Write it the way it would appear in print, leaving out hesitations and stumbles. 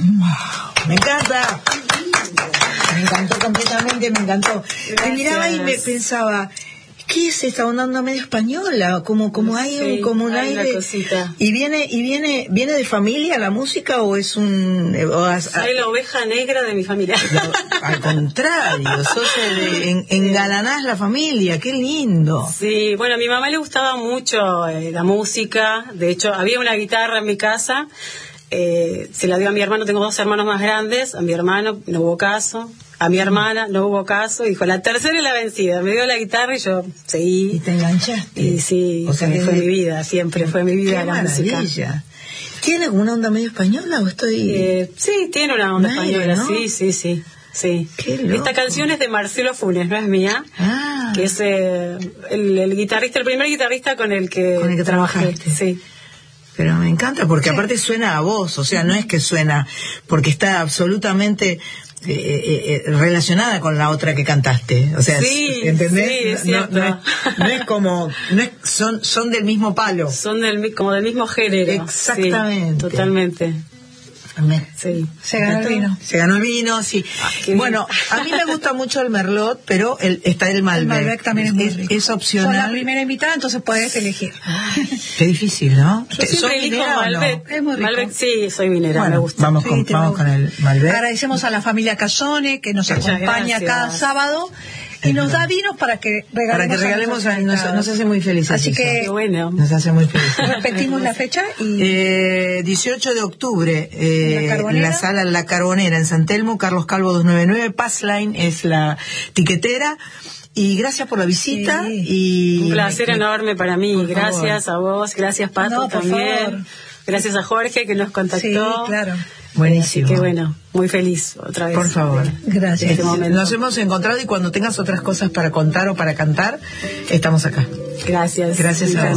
Me encanta. Me encantó completamente, me encantó. Me miraba y me pensaba, ¿qué es esta onda medio española? Como hay un aire. Cosita. ¿Y viene de familia la música o es un...? Soy la oveja negra de mi familia. Al contrario, engalanás la familia, qué lindo. Sí, bueno, a mi mamá le gustaba mucho la música. De hecho, había una guitarra en mi casa. Se la dio a mi hermano, tengo 2 hermanos más grandes. A mi hermano no hubo caso. A mi hermana no hubo caso, dijo, la tercera es la vencida. Me dio la guitarra y yo seguí. ¿Y te enganchaste? Y sí, o sea, fue mi vida, siempre fue mi vida la música. ¿Tiene alguna onda medio española o estoy...? Sí, tiene una onda española, ¿no? Sí. Esta canción es de Marcelo Funes, no es mía, que es el guitarrista, el primer guitarrista con el que trabajaste. Sí. Pero me encanta porque aparte suena a vos, o sea, no es que suena porque está absolutamente relacionada con la otra que cantaste, o sea, ¿entendés? Sí, no es como, son del mismo palo, son como del mismo género. Exactamente. Sí, totalmente. Sí. Se ganó el vino, sí. Bueno, a mí me gusta mucho el Merlot, pero está el Malbec. El Malbec también es muy rico. Es opcional. Son la primera invitada, entonces puedes elegir. Qué difícil, ¿no? ¿Sos minera Malbec? No? Es muy rico. Malbec, sí, soy minera, bueno, me gusta. Vamos con el Malbec. Agradecemos a la familia Casone que nos acompaña cada sábado. Y nos da vinos para que regalemos nos hace muy felices. Así que bueno, nos hace muy felices. Repetimos la fecha y 18 de octubre en la sala La Carbonera en San Telmo, Carlos Calvo 299, Passline es la tiquetera. Y gracias por la visita. Sí. Un placer enorme para mí. Gracias a vos, gracias Pato también. Favor. Gracias a Jorge que nos contactó. Sí, claro. Buenísimo. Así que bueno, muy feliz otra vez. Por favor. Gracias. Nos hemos encontrado y cuando tengas otras cosas para contar o para cantar, estamos acá. Gracias. Gracias a vos.